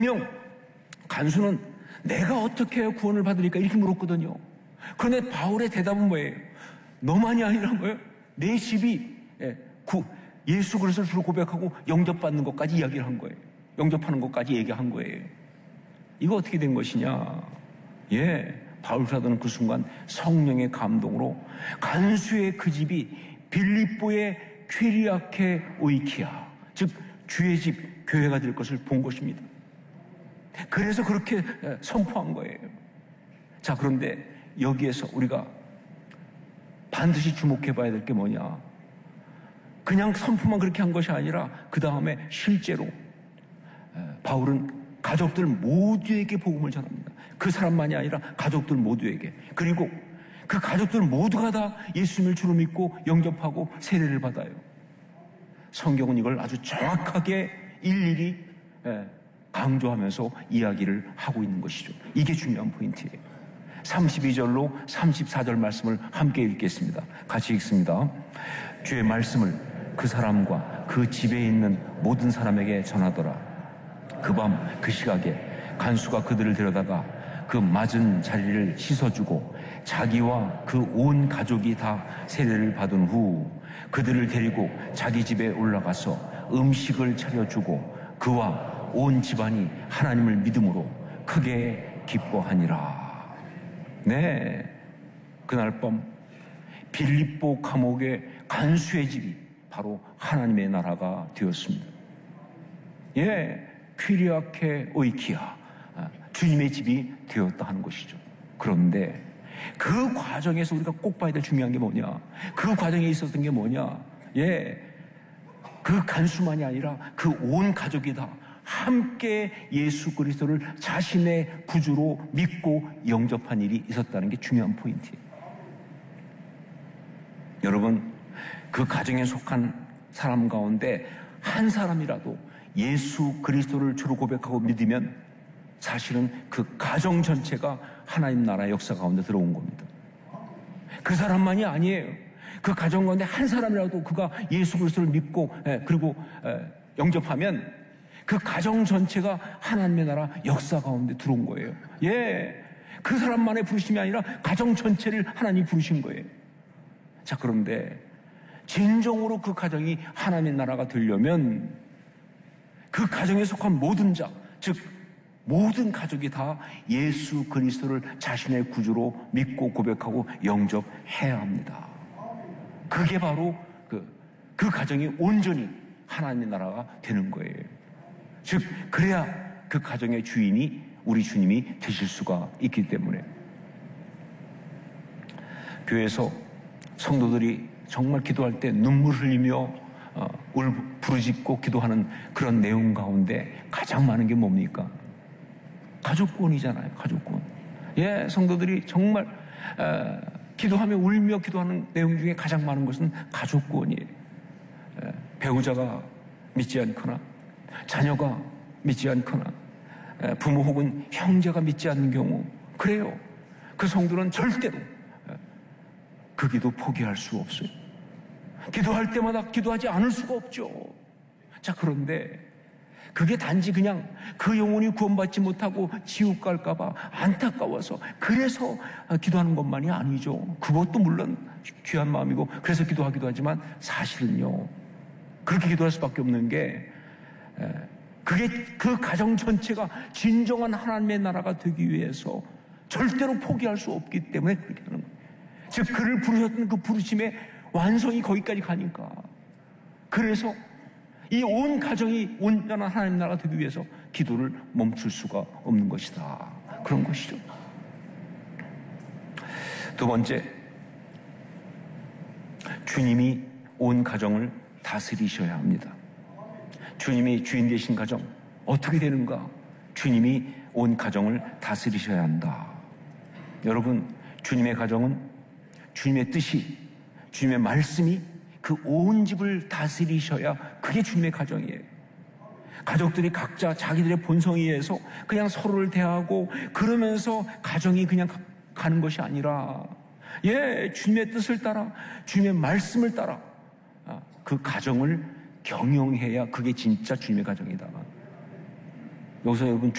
분명 간수는 내가 어떻게 구원을 받으리까 이렇게 물었거든요. 그런데 바울의 대답은 뭐예요? 너만이 아니란 거예요. 내 집이 예수 그리스도를 주로 고백하고 영접받는 것까지 이야기를 한 거예요. 영접하는 것까지 얘기한 거예요. 이거 어떻게 된 것이냐? 바울 사도는 그 순간 성령의 감동으로 간수의 그 집이 빌립보의 퀴리아케 오이키아, 즉 주의 집 교회가 될 것을 본 것입니다. 그래서 그렇게 선포한 거예요. 자, 그런데 여기에서 우리가 반드시 주목해 봐야 될 게 뭐냐? 그냥 선포만 그렇게 한 것이 아니라 그 다음에 실제로 바울은 가족들 모두에게 복음을 전합니다. 그 사람만이 아니라 가족들 모두에게. 그리고 그 가족들 모두가 다 예수님을 주로 믿고 영접하고 세례를 받아요. 성경은 이걸 아주 정확하게 일일이 강조하면서 이야기를 하고 있는 것이죠. 이게 중요한 포인트예요. 32절로 34절 말씀을 함께 읽겠습니다. 같이 읽습니다. 주의 말씀을 그 사람과 그 집에 있는 모든 사람에게 전하더라. 그 밤 그 시각에 간수가 그들을 데려다가 그 맞은 자리를 씻어주고 자기와 그 온 가족이 다 세례를 받은 후 그들을 데리고 자기 집에 올라가서 음식을 차려주고 그와 온 집안이 하나님을 믿음으로 크게 기뻐하니라. 그날 밤 빌립보 감옥의 간수의 집이 바로 하나님의 나라가 되었습니다. 퀴리아케 오이키아, 주님의 집이 되었다 하는 것이죠. 그런데 그 과정에서 우리가 꼭 봐야 될 중요한 게 뭐냐? 그 과정에 있었던 게 뭐냐? 그 간수만이 아니라 그 온 가족이 다 함께 예수 그리스도를 자신의 구주로 믿고 영접한 일이 있었다는 게 중요한 포인트예요. 여러분, 그 가정에 속한 사람 가운데 한 사람이라도 예수 그리스도를 주로 고백하고 믿으면 사실은 그 가정 전체가 하나님 나라의 역사 가운데 들어온 겁니다. 그 사람만이 아니에요. 그 가정 가운데 한 사람이라도 그가 예수 그리스도를 믿고 그리고 영접하면 그 가정 전체가 하나님의 나라 역사 가운데 들어온 거예요. 그 사람만의 부르심이 아니라 가정 전체를 하나님이 부르신 거예요. 자, 그런데 진정으로 그 가정이 하나님의 나라가 되려면 그 가정에 속한 모든 자, 즉 모든 가족이 다 예수 그리스도를 자신의 구주로 믿고 고백하고 영접해야 합니다. 그게 바로 그 가정이 온전히 하나님의 나라가 되는 거예요. 즉 그래야 그 가정의 주인이 우리 주님이 되실 수가 있기 때문에 교회에서 성도들이 정말 기도할 때 눈물 흘리며 부르짖고 기도하는 그런 내용 가운데 가장 많은 게 뭡니까? 가족구원이잖아요. 가족구원. 성도들이 정말 기도하며 울며 기도하는 내용 중에 가장 많은 것은 가족구원이에요. 배우자가 믿지 않거나 자녀가 믿지 않거나 부모 혹은 형제가 믿지 않는 경우, 그래요. 그 성도는 절대로 그 기도 포기할 수 없어요. 기도할 때마다 기도하지 않을 수가 없죠. 자, 그런데 그게 단지 그냥 그 영혼이 구원받지 못하고 지옥 갈까봐 안타까워서 그래서 기도하는 것만이 아니죠. 그것도 물론 귀한 마음이고 그래서 기도하기도 하지만 사실은요, 그렇게 기도할 수밖에 없는 게 그게 그 가정 전체가 진정한 하나님의 나라가 되기 위해서 절대로 포기할 수 없기 때문에 그렇게 하는 거예요. 즉 그를 부르셨던 그 부르심의 완성이 거기까지 가니까. 그래서 이 온 가정이 온전한 하나님 나라가 되기 위해서 기도를 멈출 수가 없는 것이다. 그런 것이죠. 두 번째, 주님이 온 가정을 다스리셔야 합니다. 주님이 주인 되신 가정 어떻게 되는가? 주님이 온 가정을 다스리셔야 한다. 여러분, 주님의 가정은 주님의 뜻이, 주님의 말씀이 그 온 집을 다스리셔야 그게 주님의 가정이에요. 가족들이 각자 자기들의 본성에 의해서 그냥 서로를 대하고 그러면서 가정이 그냥 가는 것이 아니라 주님의 뜻을 따라 주님의 말씀을 따라 그 가정을 경영해야 그게 진짜 주님의 가정이다. 여기서 여러분